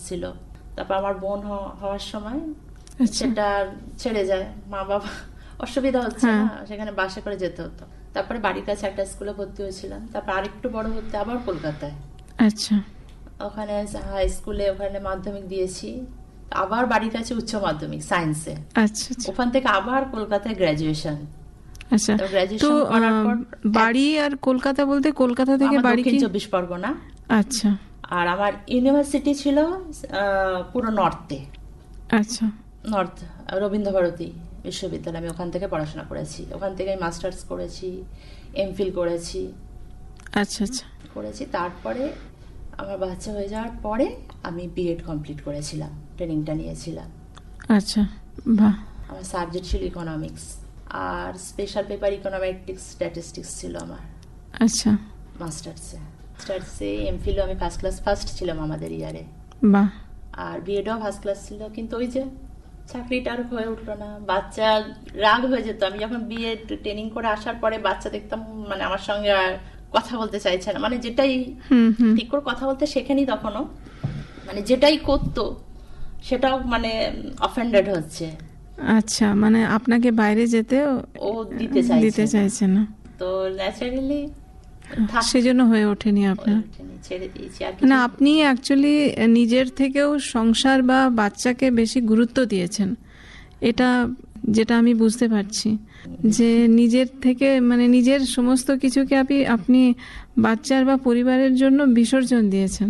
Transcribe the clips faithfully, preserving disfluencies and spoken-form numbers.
ছিল। তারপর আমার বোন হওয়ার সময় সেটা ছেড়ে যায়, মা বাবা অসুবিধা হচ্ছে না, সেখানে বাসে করে যেতে হতো। তারপরে বাড়ির কাছে একটা স্কুলে ভর্তি হয়েছিলাম। তারপর আরেকটু বড় হতে আবার কলকাতায়, আচ্ছা, ওখানে হাই স্কুলে ওখানে মাধ্যমিক দিয়েছি, আবার বাড়ির কাছে উচ্চ মাধ্যমিক সায়েন্সে। আচ্ছা, ওখান থেকে আবার কলকাতায় গ্রাজুয়েশন। আচ্ছা, তো বাড়ি আর কলকাতা বলতে কলকাতা থেকে বাড়ি কি? দক্ষিণ চব্বিশ পরগনা। আচ্ছা। আর আমার ইউনিভার্সিটি ছিল পুরো নর্থে। আচ্ছা, নর্থ রবীন্দ্রভারতী বিশ্ববিদ্যালয়, আমি ওখান থেকে পড়াশোনা করেছি, ওখান থেকে মাস্টার্স করেছি, এমফিল করেছি। আচ্ছা আচ্ছা করেছি। তারপরে আমার বাচ্চা হয়ে যাওয়ার পরে আমি বিএড কমপ্লিট করেছিলাম, ট্রেনিংটা নিয়েছিলাম। আচ্ছা, বাহ। আমার সাবজেক্ট ছিল ইকোনমিক্স, আর স্পেশাল পেপার ইকোনমেটিক্স স্ট্যাটিস্টিক্স ছিল আমার। আচ্ছা, মাস্টার্সে মাস্টার্সে এমফিলও আমি ফার্স্ট ক্লাস ফার্স্ট ছিলাম আমাদের ইয়ারে। বাহ। আর বিএডও ফার্স্ট ক্লাস ছিল, কিন্তু ওই যে চাকরিটা আর হয়ে উঠলো না, বাচ্চা রাগ হয়ে যেত। আমি যখন বিএড ট্রেনিং করে আসার পরে বাচ্চা দেখতাম মানে আমার সঙ্গে আর কথা বলতে চাইছে না, মানে যেটাই ঠিক করে কথা বলতে শেখেনি তখনও, মানে যেটাই করতো সেটাও মানে অফেন্ডেড হচ্ছে। আচ্ছা, মানে আপনাকে বাইরে যেতে ও দিতে চাইছে দিতে চাইছে না, তো ন্যাচারালি সেজন্য হয়ে ওঠেনি আপনার। ছেড়ে দিয়েছি। আর না, আপনি অ্যাকচুয়ালি নিজের থেকেও সংসার বা বাচ্চাকে বেশি গুরুত্ব দিয়েছেন, এটা যেটা আমি বুঝতে পারছি, যে নিজের থেকে মানে নিজের সমস্ত কিছুকে আপনি আপনি বাচ্চার বা পরিবারের জন্য বিসর্জন দিয়েছেন।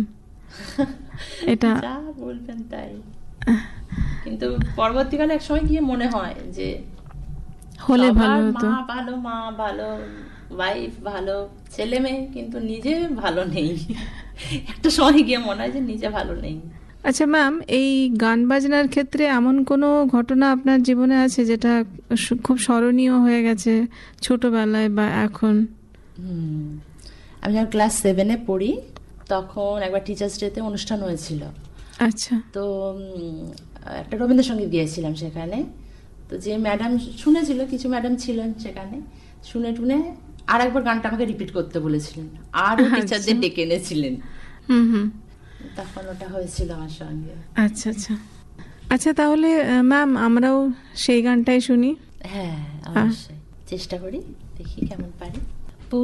এটা যা বলবেন তাই, কিন্তু পরবর্তীকালে এক সময় গিয়ে মনে হয় যে হলে ভালো হতো, মা ভালো, মা ভালো, ওয়াইফ ভালো, ছেলে মেয়ে, কিন্তু নিজে ভালো নেই। একটা সময় গিয়ে মনে হয় যে নিজে ভালো নেই। আচ্ছা ম্যাম, এই গান বাজনার ক্ষেত্রে এমন কোনো ঘটনা আপনার জীবনে আছে যেটা খুব স্মরণীয় হয়ে গেছে ছোটবেলায় বা এখন? হুম, আমি যখন ক্লাস সেভেনে পড়ি তখন একবার টিচার্স ডেতে অনুষ্ঠান হয়েছিল। আচ্ছা। তো একটা রবীন্দ্রসঙ্গীত গিয়েছিলাম সেখানে। তো যে ম্যাডাম শুনেছিল, কিছু ম্যাডাম ছিলেন সেখানে, শুনে টুনে আর একবার গানটা আমাকে রিপিট করতে বলেছিলেন, আর টিচারদের ডেকে এনেছিলেন। হুম হুম তখন ওটা হয়েছিল আমার সঙ্গে। আচ্ছা আচ্ছা আচ্ছা, তাহলে ম্যাম আমরাও সেই গানটাই শুনি। হ্যাঁ, অবশ্যই চেষ্টা করি, দেখি কেমন পারি।